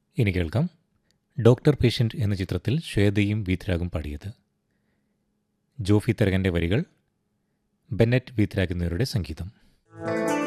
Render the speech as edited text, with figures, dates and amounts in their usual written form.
ഇനി കേൾക്കാം doctor patient എന്ന ചിത്രത്തിൽ ശ്വേതയും വീത്രാഗും പാടിയത്. ജോഫി തരകൻ്റെ വരികൾ, ബെന്നറ്റ് വീത്രാഗ് എന്നിവരുടെ സംഗീതം.